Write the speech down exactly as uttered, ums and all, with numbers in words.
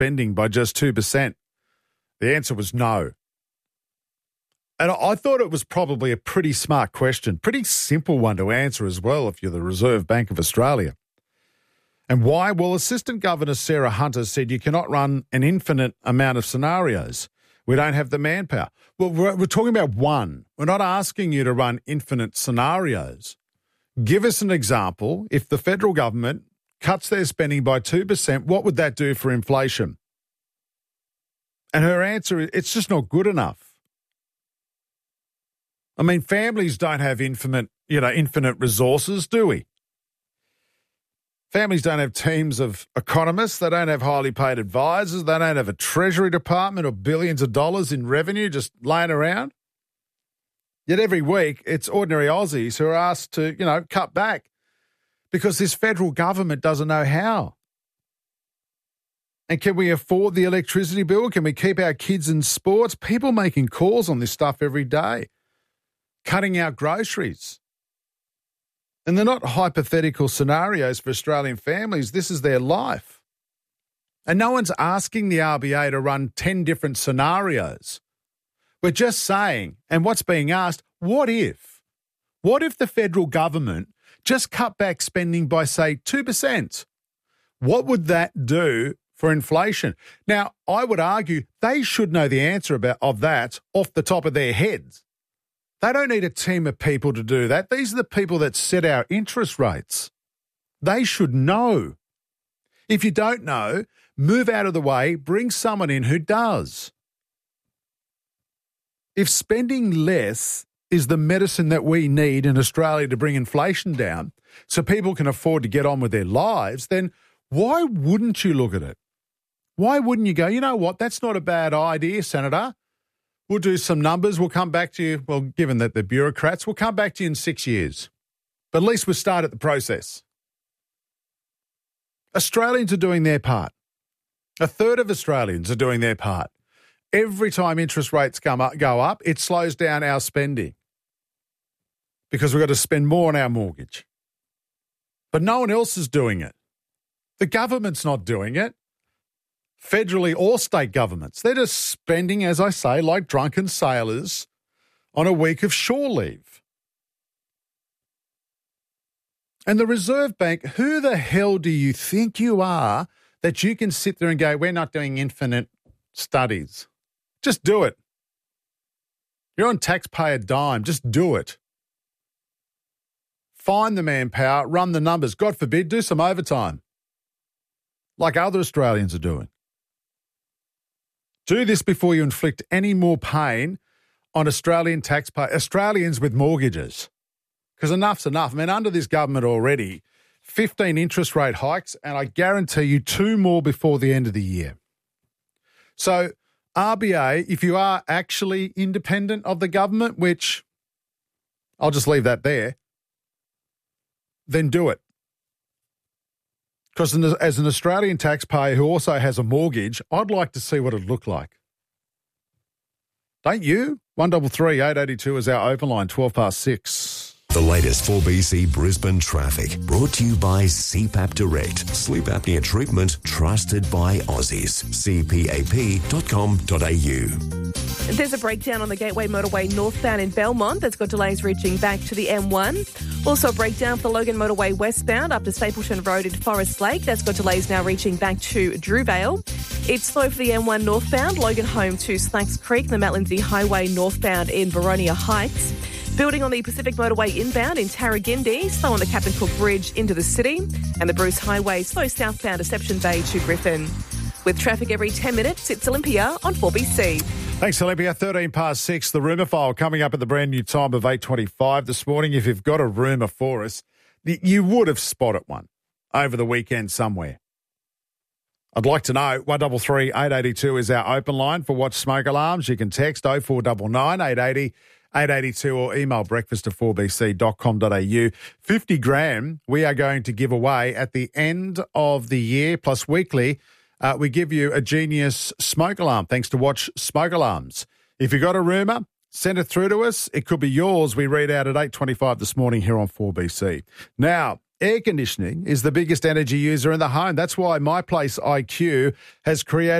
spending by just two percent? The answer was no. And I thought it was probably a pretty smart question, pretty simple one to answer as well if you're the Reserve Bank of Australia. And why? Well, Assistant Governor Sarah Hunter said you cannot run an infinite amount of scenarios. We don't have the manpower. Well, we're, we're talking about one. We're not asking you to run infinite scenarios. Give us an example. If the federal government cuts their spending by two percent, what would that do for inflation? And her answer is, it's just not good enough. I mean, families don't have infinite, you know, infinite resources, do we? Families don't have teams of economists. They don't have highly paid advisors. They don't have a treasury department or billions of dollars in revenue just laying around. Yet every week, it's ordinary Aussies who are asked to, you know, cut back because this federal government doesn't know how. And can we afford the electricity bill? Can we keep our kids in sports? People making calls on this stuff every day. Cutting out groceries. And they're not hypothetical scenarios for Australian families. This is their life. And no one's asking the R B A to run ten different scenarios. We're just saying, and what's being asked, what if? What if the federal government just cut back spending by, say, two percent? What would that do for inflation? Now, I would argue they should know the answer about of that off the top of their heads. They don't need a team of people to do that. These are the people that set our interest rates. They should know. If you don't know, move out of the way, bring someone in who does. If spending less is the medicine that we need in Australia to bring inflation down so people can afford to get on with their lives, then why wouldn't you look at it? Why wouldn't you go, you know what, that's not a bad idea, Senator. We'll do some numbers. We'll come back to you. Well, given that they're bureaucrats, we'll come back to you in six years. But at least we'll start at the process. Australians are doing their part. A third of Australians are doing their part. Every time interest rates come up, go up, it slows down our spending because we've got to spend more on our mortgage. But no one else is doing it. The government's not doing it. Federally or state governments. They're just spending, as I say, like drunken sailors on a week of shore leave. And the Reserve Bank, who the hell do you think you are that you can sit there and go, we're not doing infinite studies? Just do it. You're on taxpayer dime. Just do it. Find the manpower, run the numbers. God forbid, do some overtime like other Australians are doing. Do this before you inflict any more pain on Australian taxpayers, Australians with mortgages. Because enough's enough. I mean, under this government already, fifteen interest rate hikes, and I guarantee you two more before the end of the year. So, R B A, if you are actually independent of the government, which I'll just leave that there, then do it. Because as an Australian taxpayer who also has a mortgage, I'd like to see what it looked like. Don't you? one three three, eight eight two is our open line, twelve past six. The latest four B C Brisbane traffic brought to you by C PAP Direct. Sleep apnea treatment trusted by Aussies. c p a p dot com dot a u. There's a breakdown on the Gateway Motorway northbound in Belmont that's got delays reaching back to the M one. Also a breakdown for the Logan Motorway westbound up to Stapleton Road in Forest Lake. That's got delays now reaching back to Drewvale. It's slow for the M one northbound, Logan home to Slacks Creek, the Mount Lindsay Highway northbound in Baronia Heights. Building on the Pacific Motorway inbound in Tarragindi, slow on the Captain Cook Bridge into the city, and the Bruce Highway slow southbound Deception Bay to Griffin. With traffic every ten minutes, it's Olympia on four B C. Thanks, Olympia. thirteen past six. The rumour file coming up at the brand new time of eight twenty-five this morning. If you've got a rumour for us, you would have spotted one over the weekend somewhere. I'd like to know. one three three, eight eight two is our open line for Watch Smoke Alarms. You can text oh four nine nine, eight eight oh, eight eight two or email breakfast at four b c dot com dot a u. fifty grand we are going to give away at the end of the year, plus weekly. Uh, we give you a Genius smoke alarm thanks to Watch Smoke Alarms. If you've got a rumour, send it through to us. It could be yours. We read out at eight twenty-five this morning here on four B C. Now, Air conditioning is the biggest energy user in the home. That's why My Place I Q has created